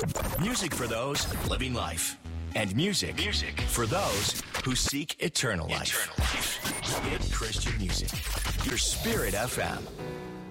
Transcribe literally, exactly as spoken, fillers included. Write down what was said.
Music for those living life. And music, music for those who seek eternal life. Eternal life. Hit Christian music. Your Spirit F M.